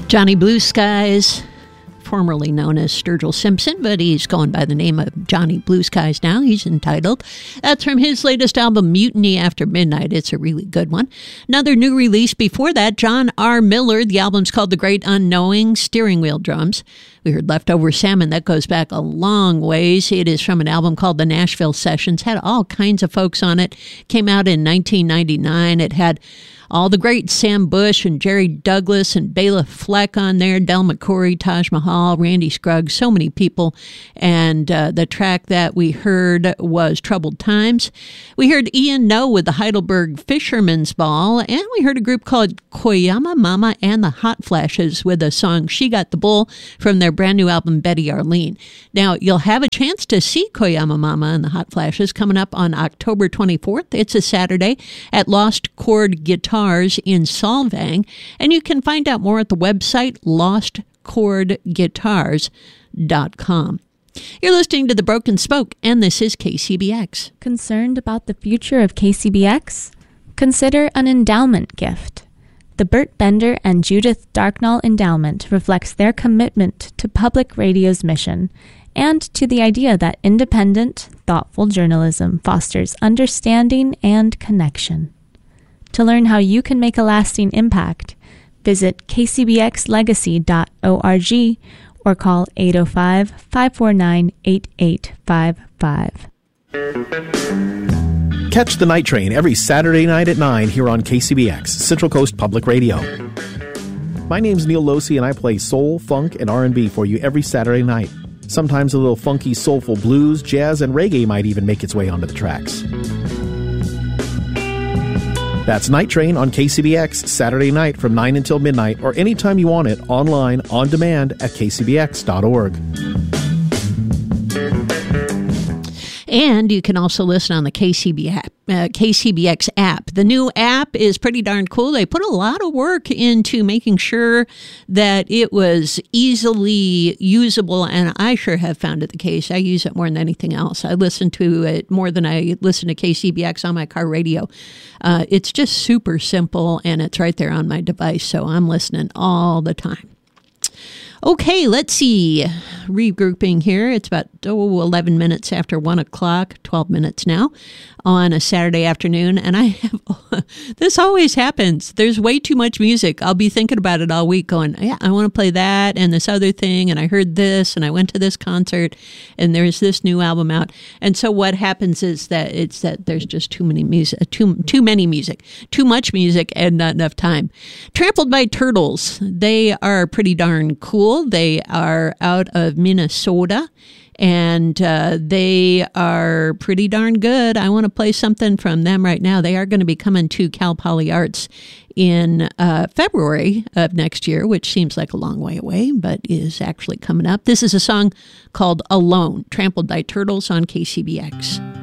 Johnny Blue Skies, formerly known as Sturgill Simpson, but he's going by the name of Johnny Blue Skies now. He's entitled. That's from his latest album, Mutiny After Midnight. It's a really good one. Another new release before that, John R. Miller. The album's called The Great Unknowing, steering wheel drums. We heard Leftover Salmon. That goes back a long ways. It is from an album called The Nashville Sessions. Had all kinds of folks on it. Came out in 1999. It had all the great Sam Bush and Jerry Douglas and Bela Fleck on there, Del McCoury, Taj Mahal, Randy Scruggs, so many people. And the track that we heard was Troubled Times. We heard Ian Noe with the Heidelberg Fisherman's Ball, and we heard a group called Koyama Mama and the Hot Flashes with the song She Got the Bull from their brand new album, Betty Arlene. Now, you'll have a chance to see Koyama Mama and the Hot Flashes coming up on October 24th. It's a Saturday at Lost Chord Guitars in Solvang, and you can find out more at the website lostchordguitars.com. You're listening to The Broken Spoke, and this is KCBX. Concerned about the future of KCBX? Consider an endowment gift. The Burt Bender and Judith Darknall Endowment reflects their commitment to public radio's mission and to the idea that independent, thoughtful journalism fosters understanding and connection. To learn how you can make a lasting impact, visit kcbxlegacy.org or call 805-549-8855. Catch the Night Train every Saturday night at 9 here on KCBX, Central Coast Public Radio. My name's Neil Losey, and I play soul, funk, and R&B for you every Saturday night. Sometimes a little funky, soulful blues, jazz, and reggae might even make its way onto the tracks. That's Night Train on KCBX, Saturday night from 9 until midnight, or anytime you want it, online, on demand at kcbx.org. And you can also listen on the KCBX app. The new app is pretty darn cool. They put a lot of work into making sure that it was easily usable, and I sure have found it the case. I use it more than anything else. I listen to it more than I listen to KCBX on my car radio. It's just super simple, and it's right there on my device, so I'm listening all the time. Okay, let's see. Regrouping here. It's about 11 minutes after 1 o'clock, 12 minutes now on a Saturday afternoon. And this always happens. There's way too much music. I'll be thinking about it all week going, yeah, I want to play that and this other thing. And I heard this and I went to this concert and there's this new album out. And so what happens is that there's just too much music and not enough time. Trampled by Turtles. They are pretty darn cool. They are out of Minnesota, and they are pretty darn good. I want to play something from them right now. They are going to be coming to Cal Poly Arts in February of next year, which seems like a long way away, but is actually coming up. This is a song called Alone, Trampled by Turtles on KCBX.